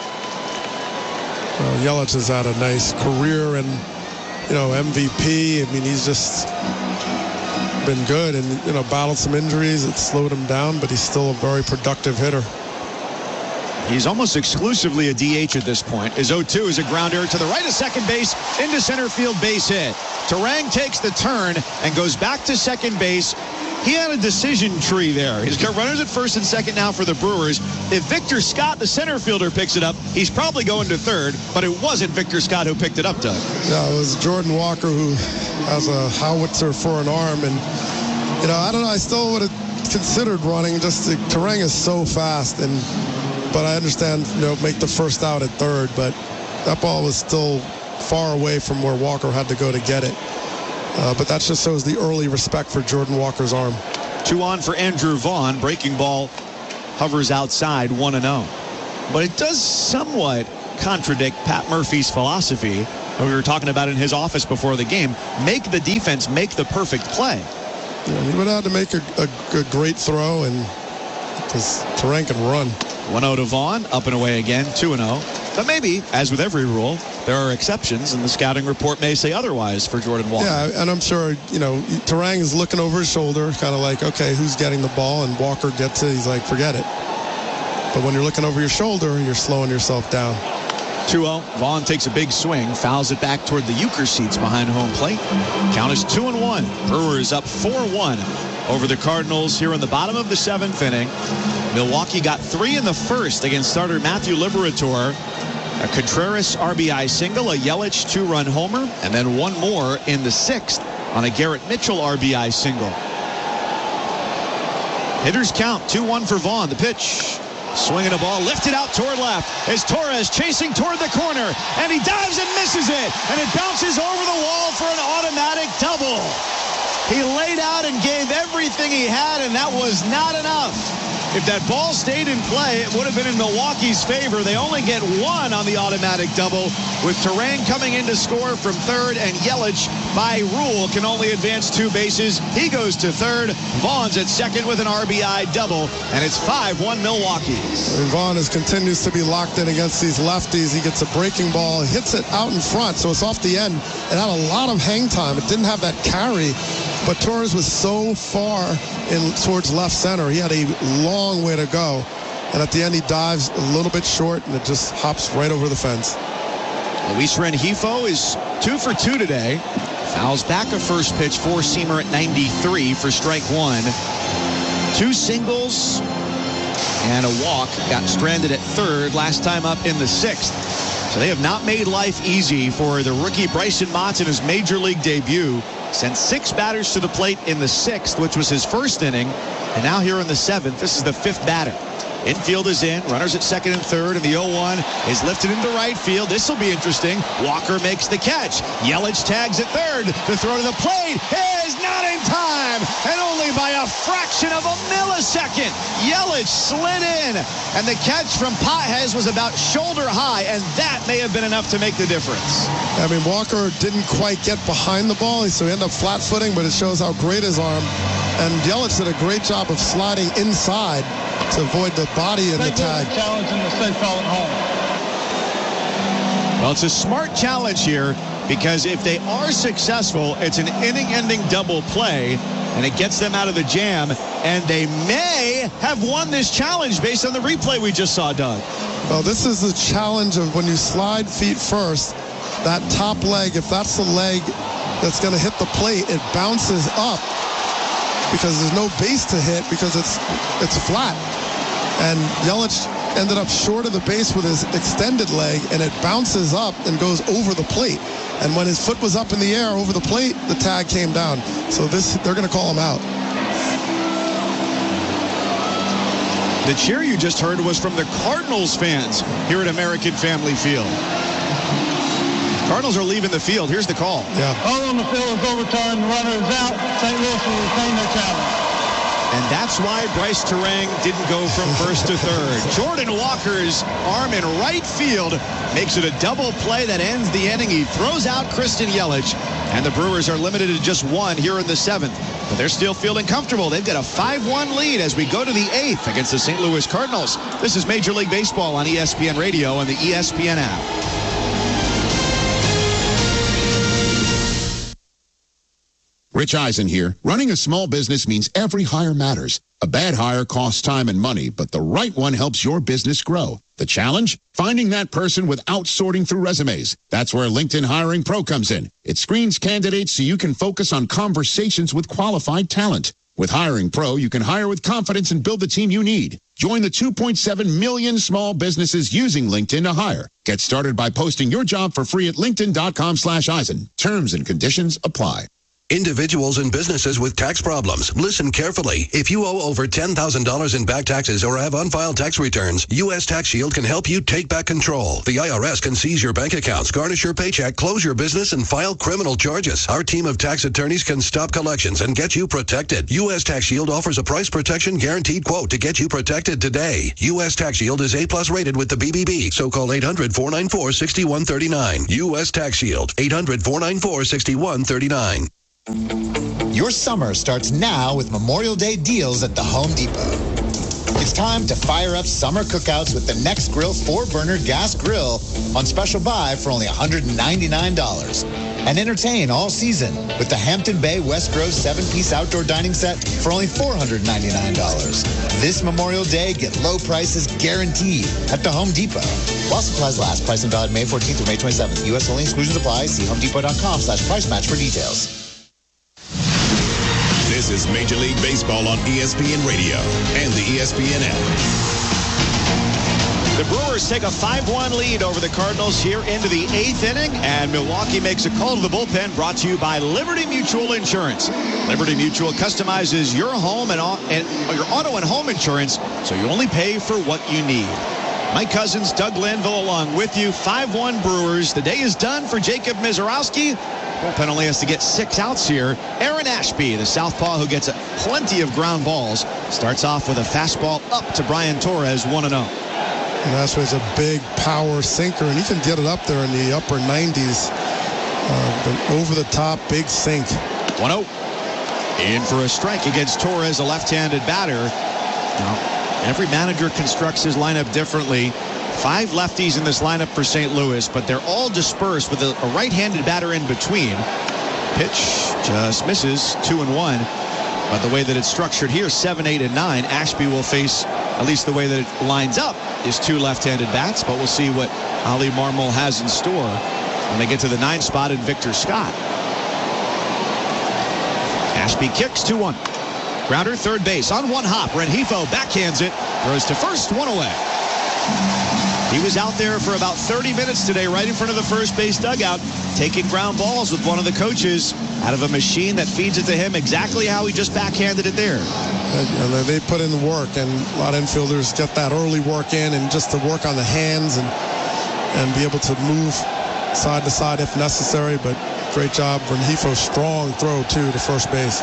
Yelich has had a nice career and, MVP. I mean, he's just been good and, battled some injuries. It slowed him down, but he's still a very productive hitter. He's almost exclusively a DH at this point. His 0-2 is a grounder to the right of second base, into center field, base hit. Turang takes the turn and goes back to second base. He had a decision tree there. He's got runners at first and second now for the Brewers. If Victor Scott, the center fielder, picks it up, he's probably going to third, but it wasn't Victor Scott who picked it up, Doug. Yeah, it was Jordan Walker, who has a howitzer for an arm. And, I don't know, I still would have considered running. Just Turang is so fast, but I understand, make the first out at third, but that ball was still far away from where Walker had to go to get it. But that just shows the early respect for Jordan Walker's arm. 2 on for Andrew Vaughn. Breaking ball hovers outside 1-0. But it does somewhat contradict Pat Murphy's philosophy that we were talking about in his office before the game. Make the defense make the perfect play. Yeah, he would have to make a great throw, and because Turang can run. 1-0 to Vaughn, up and away again, 2-0. But maybe, as with every rule, there are exceptions, and the scouting report may say otherwise for Jordan Walker. Yeah, and I'm sure, Turang is looking over his shoulder, kind of like, okay, who's getting the ball? And Walker gets it. He's like, forget it. But when you're looking over your shoulder, you're slowing yourself down. 2-0. Vaughn takes a big swing, fouls it back toward the Euchre seats behind home plate. Count is 2-1. Brewers up 4-1 over the Cardinals here in the bottom of the 7th inning. Milwaukee got 3 in the first against starter Matthew Liberatore. A Contreras RBI single, a Yelich 2-run homer, and then one more in the 6th on a Garrett Mitchell RBI single. Hitters count, 2-1 for Vaughn. The pitch, swinging a ball, lifted out toward left as Torres chasing toward the corner, and he dives and misses it, and it bounces over the wall for an automatic double. He laid out and gave everything he had, and that was not enough. If that ball stayed in play, it would have been in Milwaukee's favor. They only get 1 on the automatic double, with Turang coming in to score from third, and Yelich, by rule, can only advance 2 bases. He goes to third. Vaughn's at second with an RBI double, and it's 5-1 Milwaukee. And Vaughn continues to be locked in against these lefties. He gets a breaking ball, hits it out in front, so it's off the end. It had a lot of hang time. It didn't have that carry, but Torres was so far in towards left center. He had a long way to go, and at the end he dives a little bit short, and it just hops right over the fence. Luis Rengifo is 2 for 2 today. Fouls back a first pitch, 4-seamer at 93 for strike 1. 2 singles and a walk. Got stranded at third last time up in the 6th. So they have not made life easy for the rookie Bryson Motts in his major league debut. Sent 6 batters to the plate in the 6th, which was his first inning. And now here in the 7th, this is the 5th batter. Infield is in, runners at second and third, and the 0-1 is lifted into right field. This will be interesting. Walker makes the catch. Yelich tags at third. The throw to the plate is not in time, and only by a fraction of a millisecond. Yelich slid in, and the catch from Pages was about shoulder high, and that may have been enough to make the difference. I mean, Walker didn't quite get behind the ball, so he ended up flat-footing, but it shows how great his arm. And Yelich did a great job of sliding inside to avoid the body and the tag. Challenge and the safe call at home. Well, it's a smart challenge here, because if they are successful, it's an inning-ending double play, and it gets them out of the jam, and they may have won this challenge based on the replay we just saw, Doug. Well, this is the challenge of when you slide feet first, that top leg, if that's the leg that's going to hit the plate, it bounces up because there's no base to hit because it's flat. And Yelich ended up short of the base with his extended leg, and it bounces up and goes over the plate. And when his foot was up in the air over the plate, the tag came down. So they're going to call him out. The cheer you just heard was from the Cardinals fans here at American Family Field. Cardinals are leaving the field. Here's the call. Yeah. All on the field is overturned. The runner is out. St. Louis will retain their challenge. And that's why Bryce Turang didn't go from first to third. Jordan Walker's arm in right field makes it a double play that ends the inning. He throws out Christian Yelich, and the Brewers are limited to just 1 here in the 7th. But they're still feeling comfortable. They've got a 5-1 lead as we go to the 8th against the St. Louis Cardinals. This is Major League Baseball on ESPN Radio and the ESPN app. Rich Eisen here. Running a small business means every hire matters. A bad hire costs time and money, but the right one helps your business grow. The challenge? Finding that person without sorting through resumes. That's where LinkedIn Hiring Pro comes in. It screens candidates so you can focus on conversations with qualified talent. With Hiring Pro, you can hire with confidence and build the team you need. Join the 2.7 million small businesses using LinkedIn to hire. Get started by posting your job for free at linkedin.com/Eisen. Terms and conditions apply. Individuals and businesses with tax problems, listen carefully. If you owe over $10,000 in back taxes or have unfiled tax returns, U.S. Tax Shield can help you take back control. The IRS can seize your bank accounts, garnish your paycheck, close your business, and file criminal charges. Our team of tax attorneys can stop collections and get you protected. U.S. Tax Shield offers a price protection guaranteed quote to get you protected today. U.S. Tax Shield is A+ rated with the BBB, so call 800-494-6139. U.S. Tax Shield, 800-494-6139. Your summer starts now with Memorial Day deals at the Home Depot. It's time to fire up summer cookouts with the Nextgrill 4-burner gas grill on special buy for only $199. And entertain all season with the Hampton Bay West Grove 7-piece outdoor dining set for only $499. This Memorial Day, get low prices guaranteed at the Home Depot. While supplies last, pricing valid May 14th through May 27th. U.S. only, exclusions apply. See homedepot.com/price match for details. This is Major League Baseball on ESPN Radio and the ESPN app. The Brewers take a 5-1 lead over the Cardinals here into the 8th inning, and Milwaukee makes a call to the bullpen, brought to you by Liberty Mutual Insurance. Liberty Mutual customizes your home and your auto and home insurance, so you only pay for what you need. Mike Cousins, Doug Linville along with you. 5-1 Brewers. The day is done for Jacob Misiorowski. Bullpen only has to get 6 outs here. Aaron Ashby, the southpaw who gets plenty of ground balls, starts off with a fastball up to Brian Torres, 1-0. And Ashby's a big power sinker, and he can get it up there in the upper 90s. Over the top, big sink. 1-0. In for a strike against Torres, a left-handed batter. Now, every manager constructs his lineup differently. 5 lefties in this lineup for St. Louis, but they're all dispersed with a right-handed batter in between. Pitch just misses, 2-1. But the way that it's structured here, 7, 8, and 9, Ashby will face, at least the way that it lines up, is 2 left-handed bats. But we'll see what Ali Marmol has in store when they get to the 9 spot in Victor Scott. Ashby kicks, 2-1. Grounder, third base. On one hop, Rengifo backhands it, throws to first, 1 away. He was out there for about 30 minutes today, right in front of the first base dugout, taking ground balls with one of the coaches out of a machine that feeds it to him exactly how he just backhanded it there. And they put in the work, and a lot of infielders get that early work in, and just to work on the hands and be able to move side to side if necessary. But great job. Rengifo, strong throw, too, to first base.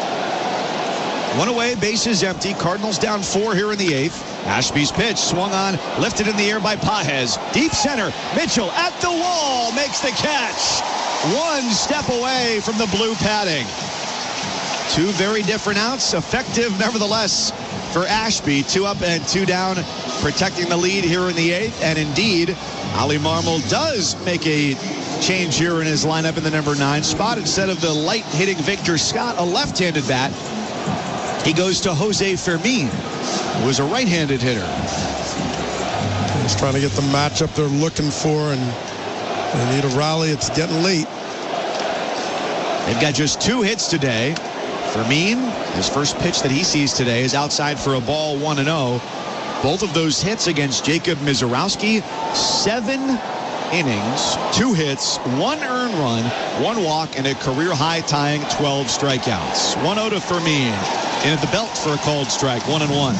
1 away, bases empty. Cardinals down 4 here in the 8th. Ashby's pitch swung on, lifted in the air by Pages. Deep center, Mitchell at the wall, makes the catch. 1 step away from the blue padding. 2 very different outs, effective nevertheless for Ashby. 2 up and 2 down, protecting the lead here in the 8th. And indeed, Ali Marmol does make a change here in his lineup in the number 9 spot. Instead of the light-hitting Victor Scott, a left-handed bat, he goes to Jose Fermin, who was a right-handed hitter. He's trying to get the matchup they're looking for, and they need a rally. It's getting late. They've got just 2 hits today. Fermin, his first pitch that he sees today is outside for a ball, 1-0. Both of those hits against Jacob Misiorowski. 7 innings, 2 hits, 1 earned run, 1 walk, and a career-high tying 12 strikeouts. 1-0 to Fermin. In at the belt for a called strike, 1-1.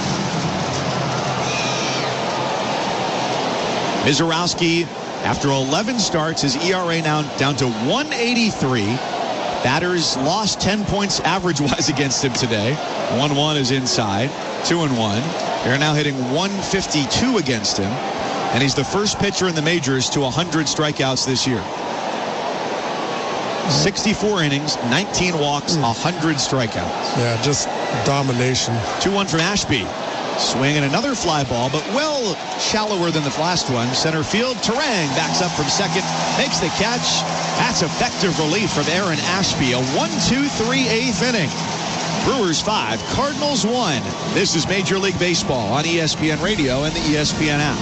Misiorowski, after 11 starts, his ERA now down to 1.83. Batters lost 10 points average-wise against him today. 1-1 is inside, 2-1. They're now hitting 152 against him, and he's the first pitcher in the majors to 100 strikeouts this year. 64 innings, 19 walks, 100 strikeouts. Yeah, just domination. 2-1 from Ashby. Swinging another fly ball, but well shallower than the last one. Center field, Turang backs up from second, makes the catch. That's effective relief from Aaron Ashby. A 1-2-3 8th inning. Brewers 5, Cardinals 1. This is Major League Baseball on ESPN Radio and the ESPN app.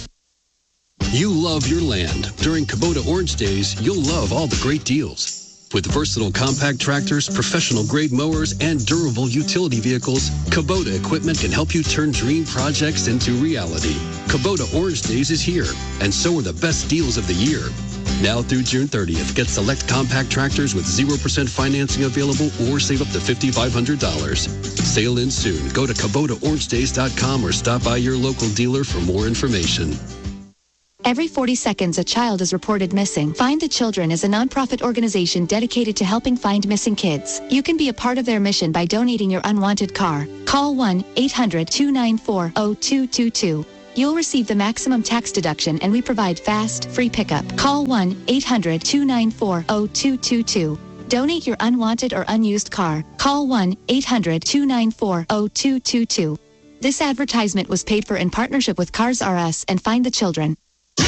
You love your land. During Kubota Orange Days, you'll love all the great deals. With versatile compact tractors, professional-grade mowers, and durable utility vehicles, Kubota equipment can help you turn dream projects into reality. Kubota Orange Days is here, and so are the best deals of the year. Now through June 30th, get select compact tractors with 0% financing available or save up to $5,500. Sale ends soon. Go to KubotaOrangeDays.com or stop by your local dealer for more information. Every 40 seconds, a child is reported missing. Find the Children is a nonprofit organization dedicated to helping find missing kids. You can be a part of their mission by donating your unwanted car. Call 1-800-294-0222. You'll receive the maximum tax deduction, and we provide fast, free pickup. Call 1-800-294-0222. Donate your unwanted or unused car. Call 1-800-294-0222. This advertisement was paid for in partnership with Cars R Us and Find the Children.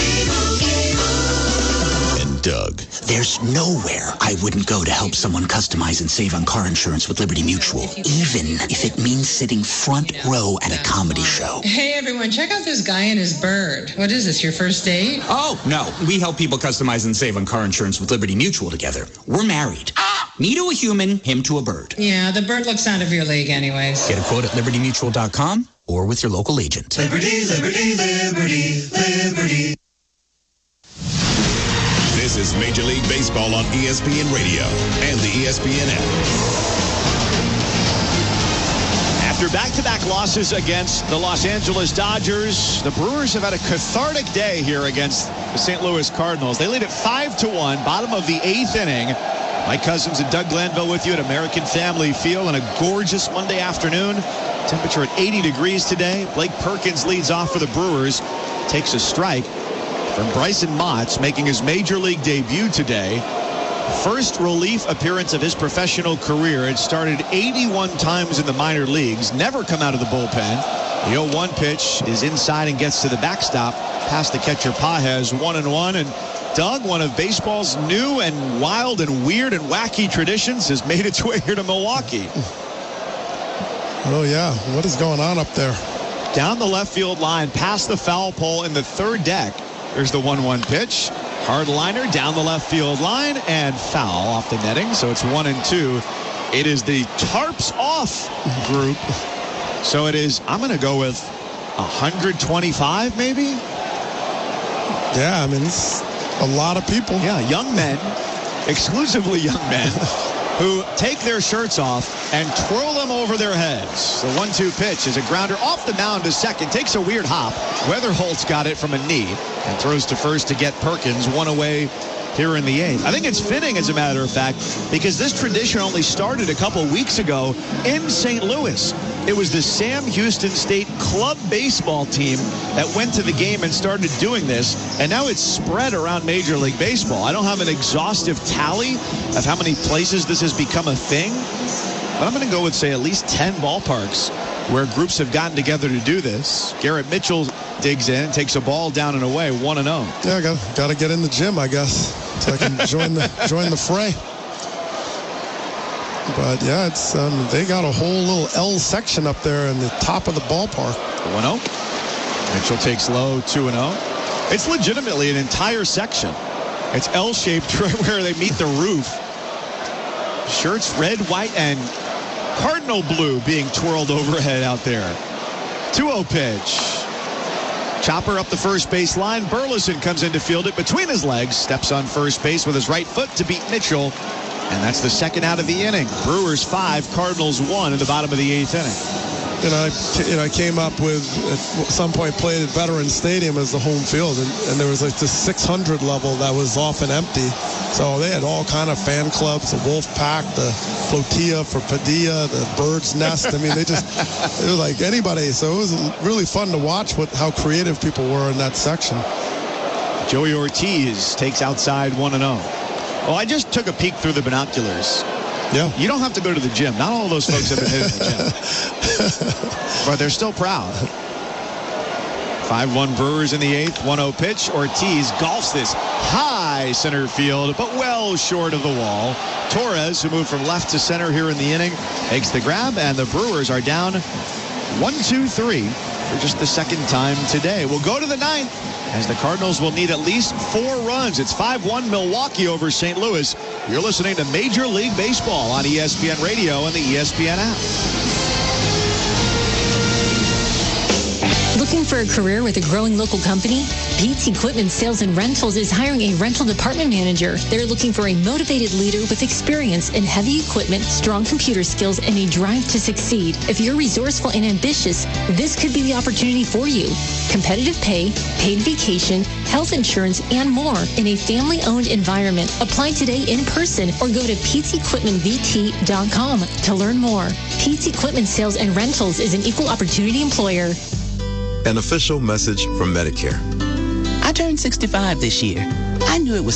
Doug. There's nowhere I wouldn't go to help someone customize and save on car insurance with Liberty Mutual, even if it means sitting front row at a comedy show. Hey, everyone, check out this guy and his bird. What is this, your first date? Oh, no. We help people customize and save on car insurance with Liberty Mutual together. We're married. Me to a human, him to a bird. Yeah, the bird looks out of your league anyways. Get a quote at libertymutual.com or with your local agent. Liberty, liberty, liberty, liberty. This is Major League Baseball on ESPN Radio and the ESPN app. After back-to-back losses against the Los Angeles Dodgers, the Brewers have had a cathartic day here against the St. Louis Cardinals. They lead at 5-1, bottom of the 8th inning. Mike Cousins and Doug Glanville with you at American Family Field on a gorgeous Monday afternoon. Temperature at 80 degrees today. Blake Perkins leads off for the Brewers. Takes a strike from Bryson Motts, making his major league debut today. First relief appearance of his professional career. It started 81 times in the minor leagues. Never come out of the bullpen. The 0-1 pitch is inside and gets to the backstop. Past the catcher Pages, 1-1. And Doug, one of baseball's new and wild and weird and wacky traditions, has made its way here to Milwaukee. Oh, yeah. What is going on up there? Down the left field line, past the foul pole in the third deck. There's the 1-1 pitch. Hard liner down the left field line and foul off the netting. So it's 1-2. It is the tarps off group. So it is, I'm going to go with 125 maybe. Yeah, I mean, it's a lot of people. Yeah, young men, exclusively young men, who take their shirts off and twirl them over their heads. The 1-2 pitch is a grounder off the mound to second. Takes a weird hop. Weatherholtz got it from a knee and throws to first to get Perkins, one away here in the 8th. I think it's fitting, as a matter of fact, because this tradition only started a couple weeks ago in St. Louis. It was the Sam Houston State club baseball team that went to the game and started doing this, and now it's spread around Major League Baseball. I don't have an exhaustive tally of how many places this has become a thing, but I'm going to go with, say, at least 10 ballparks where groups have gotten together to do this. Garrett Mitchell digs in, takes a ball down and away, 1-0. Yeah, got to get in the gym, I guess, so I can join the fray. But yeah, it's they got a whole little L section up there in the top of the ballpark. 1-0. Mitchell takes low, 2-0. It's legitimately an entire section. It's L-shaped where they meet the roof. Shirts red, white, and cardinal blue being twirled overhead out there. 2-0 pitch. Chopper up the first base line. Burleson comes in to field it between his legs. Steps on first base with his right foot to beat Mitchell. And that's the second out of the inning. Brewers 5, Cardinals 1 in the bottom of the 8th inning. I came up with, at some point, played at Veterans Stadium as the home field, and there was like this 600 level that was often empty. So they had all kind of fan clubs, the Wolf Pack, the Flotilla for Padilla, the Bird's Nest. I mean, it was like anybody. So it was really fun to watch how creative people were in that section. Joey Ortiz takes outside 1-0. Well, I just took a peek through the binoculars. Yeah. You don't have to go to the gym. Not all of those folks have been hitting the gym. But they're still proud. 5-1 Brewers in the 8th. 1-0 pitch. Ortiz golfs this high center field, but well short of the wall. Torres, who moved from left to center here in the inning, makes the grab, and the Brewers are down 1-2-3 for just the second time today. We'll go to the 9th. as the Cardinals will need at least 4 runs. It's 5-1 Milwaukee over St. Louis. You're listening to Major League Baseball on ESPN Radio and the ESPN app. Looking for a career with a growing local company? Pete's Equipment Sales and Rentals is hiring a rental department manager. They're looking for a motivated leader with experience in heavy equipment, strong computer skills, and a drive to succeed. If you're resourceful and ambitious, this could be the opportunity for you. Competitive pay, paid vacation, health insurance, and more in a family-owned environment. Apply today in person or go to Pete'sEquipmentVT.com to learn more. Pete's Equipment Sales and Rentals is an equal opportunity employer. An official message from Medicare. I turned 65 this year. I knew it was